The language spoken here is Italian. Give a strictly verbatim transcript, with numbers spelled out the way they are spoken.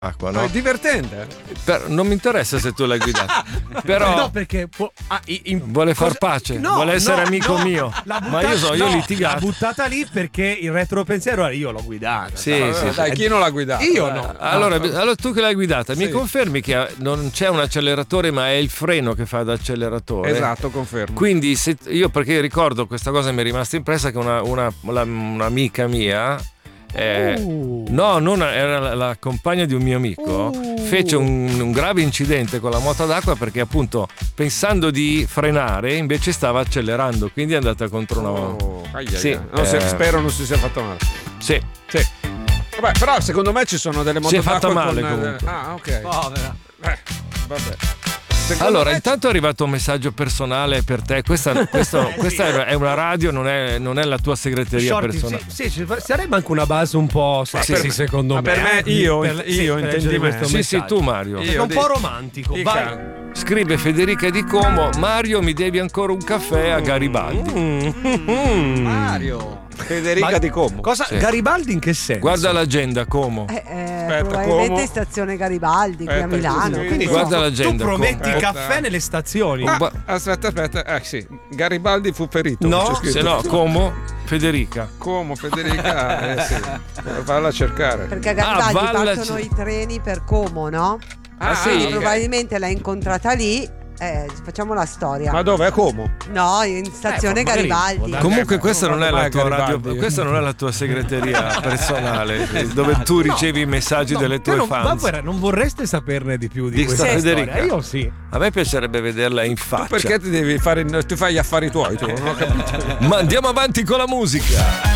acqua, no? no? È divertente. Per, non mi interessa se tu l'hai guidata. Però no, perché può, ah, in, vuole far pace, no, vuole essere no, amico no, mio. Buttata, ma io so, io no, ho litigato. L'ha buttata lì perché il retropensiero era io l'ho guidata. Sì, dai, sì, dai, sì. chi non l'ha guidata? Io dai. no. Allora, no. allora tu che l'hai guidata, Sì. mi confermi che non c'è un acceleratore, ma è il freno che fa da acceleratore? Esatto, confermo. Quindi se, io perché ricordo questa cosa mi è rimasta impressa che una, una, la, un'amica mia Eh, Uh. no, non era la, la compagna di un mio amico. Uh. Fece un, un grave incidente con la moto d'acqua perché, appunto, pensando di frenare, invece stava accelerando. Quindi è andata contro una. Oh, aia, Sì, aia. No, se- eh. spero non si sia fatto male. Sì, Sì. Vabbè, però secondo me ci sono delle moto Si è fatta d'acqua male, con, comunque. Ah, ok. Povera. Eh, vabbè. Secondo allora, me intanto è arrivato un messaggio personale per te. Questa, questo- Eh, sì. questa è una radio, non è, non è la tua segreteria Shorty, personale. sì, sì, ci sarebbe anche una base un po' sexy, per me- secondo ma me. per me, eh, io- per- sì, io per intendi leggere me. questo Sì, sì, messaggio. tu, Mario. Io È un di- po' romantico. dica. Vai. Scrive Federica di Como: Mario, mi devi ancora un caffè a Garibaldi. Mm. Mario. Federica Ma- di Como. Cosa? Sì. Garibaldi in che senso? Guarda l'agenda, Como. Eh, eh, Aspetta, probabilmente Como. in stazione Garibaldi qui a Aspetta, Milano. così. Quindi Guarda so- l'agenda. Tu prometti Como. Aspetta. caffè nelle stazioni? Ah, Gua- aspetta, aspetta. Eh sì, Garibaldi fu ferito. No, c'è scritto. Se no, Como, Federica. Como, Federica. Eh sì. Valla a cercare. perché a Garibaldi Ah, Valla- partono i treni per Como, no? Ah, sì? Quindi ok. probabilmente l'hai incontrata lì. Eh, facciamo la storia. Ma dove? A Como? No, in stazione Eh, magari- Garibaldi. Comunque questa non è la Vai, tua radio, Garibaldi. questa non è la tua segreteria personale, dove tu ricevi i messaggi No, delle tue te non, ma fans. guarda, non vorreste saperne di più di, Di questa sta storia? Federica. Io sì. A me piacerebbe vederla in faccia. Perché ti devi fare. Tu fai gli affari tuoi, tu non ho capito. Ma andiamo avanti con la musica.